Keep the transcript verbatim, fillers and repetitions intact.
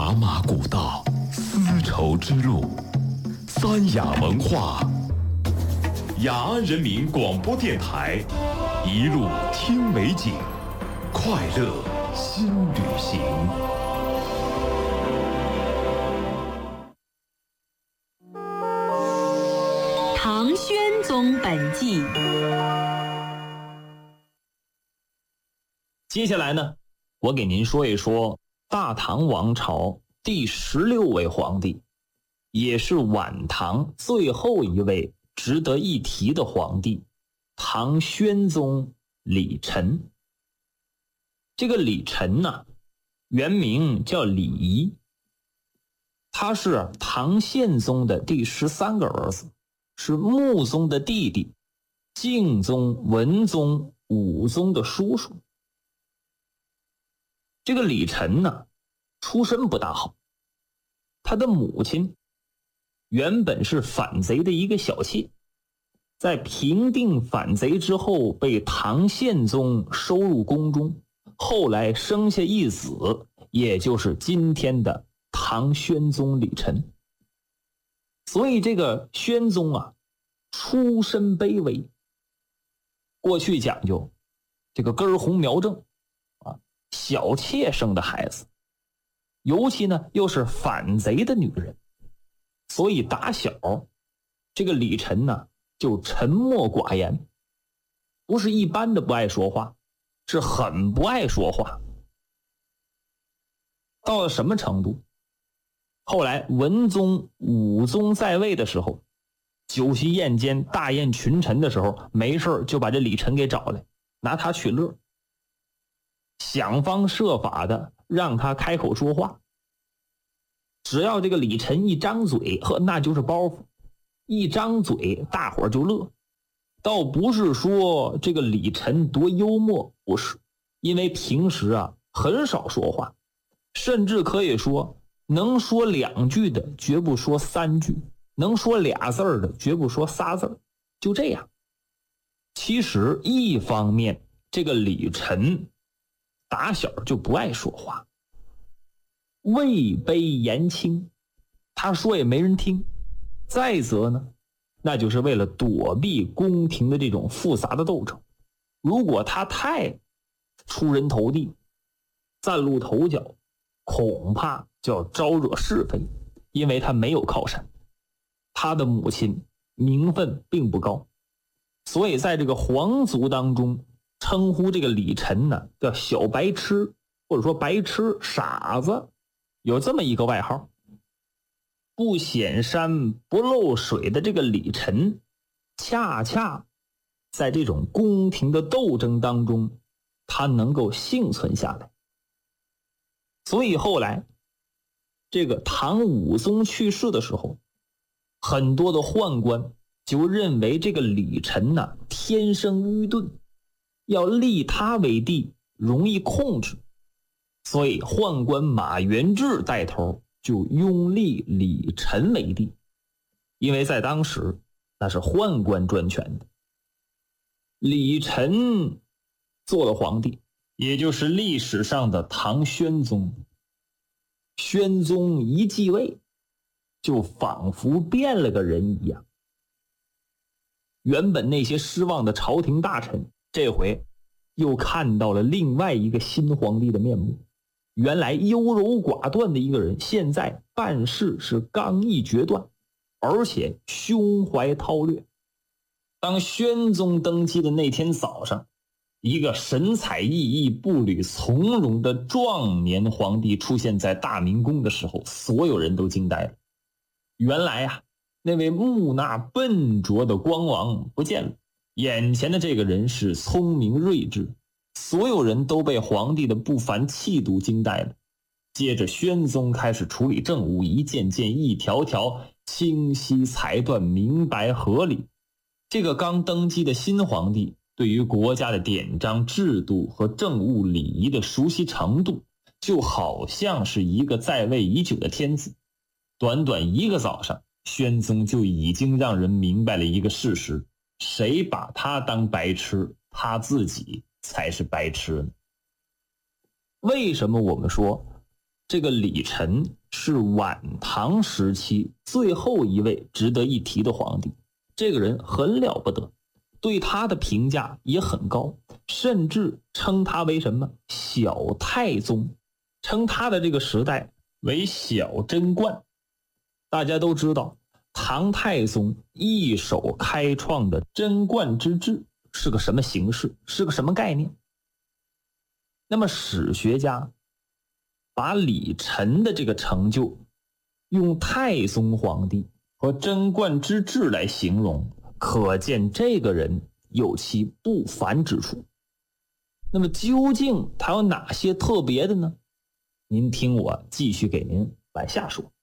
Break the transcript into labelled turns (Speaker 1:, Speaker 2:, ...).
Speaker 1: 茶马古道，丝绸之路，三雅文化，雅安人民广播电台，一路听美景，快乐新旅行。
Speaker 2: 唐玄宗本纪。
Speaker 3: 接下来呢，我给您说一说大唐王朝第十六位皇帝，也是晚唐最后一位值得一提的皇帝，唐宣宗李忱。这个李忱呢，原名叫李仪，他是唐宪宗的第十三个儿子，是穆宗的弟弟，敬宗、文宗、武宗的叔叔。这个李忱呢，出身不大好，他的母亲原本是反贼的一个小妾，在平定反贼之后被唐宪宗收入宫中，后来生下一子，也就是今天的唐宣宗李忱。所以这个宣宗啊，出身卑微，过去讲究这个根红苗正啊，小妾生的孩子，尤其呢又是反贼的女人，所以打小这个李忱呢就沉默寡言，不是一般的不爱说话，是很不爱说话。到了什么程度？后来文宗、武宗在位的时候，酒席宴间大宴群臣的时候，没事就把这李忱给找来，拿他取乐，想方设法的让他开口说话。只要这个李忱一张嘴，呵，那就是包袱，一张嘴大伙儿就乐。倒不是说这个李忱多幽默，不是，因为平时啊很少说话，甚至可以说能说两句的绝不说三句，能说俩字儿的绝不说仨字儿，就这样。其实一方面，这个李忱打小就不爱说话，位卑言轻，他说也没人听。再则呢，那就是为了躲避宫廷的这种复杂的斗争。如果他太出人头地，崭露头角，恐怕就要招惹是非，因为他没有靠山，他的母亲名分并不高，所以在这个皇族当中称呼这个李忱呢叫小白痴，或者说白痴、傻子，有这么一个外号。不显山不漏水的这个李忱，恰恰在这种宫廷的斗争当中，他能够幸存下来。所以后来这个唐武宗去世的时候，很多的宦官就认为这个李忱呢天生愚钝，要立他为帝容易控制，所以宦官马元志带头就拥立李忱为帝，因为在当时那是宦官专权的。李忱做了皇帝，也就是历史上的唐宣宗。宣宗一继位，就仿佛变了个人一样。原本那些失望的朝廷大臣，这回又看到了另外一个新皇帝的面目。原来优柔寡断的一个人，现在办事是刚毅决断，而且胸怀韬略。当宣宗登基的那天早上，一个神采奕奕、步履从容的壮年皇帝出现在大明宫的时候，所有人都惊呆了。原来啊，那位木讷笨拙的光王不见了，眼前的这个人是聪明睿智。所有人都被皇帝的不凡气度惊呆了。接着宣宗开始处理政务，一件件一条条清晰裁断，明白合理。这个刚登基的新皇帝对于国家的典章制度和政务礼仪的熟悉程度，就好像是一个在位已久的天子。短短一个早上，宣宗就已经让人明白了一个事实：谁把他当白痴，他自己才是白痴呢。为什么我们说这个李忱是晚唐时期最后一位值得一提的皇帝，这个人很了不得，对他的评价也很高，甚至称他为什么小太宗，称他的这个时代为小贞观。大家都知道唐太宗一手开创的贞观之治是个什么形式，是个什么概念。那么史学家把李忱的这个成就用太宗皇帝和贞观之治来形容，可见这个人有其不凡之处。那么究竟他有哪些特别的呢？您听我继续给您往下说。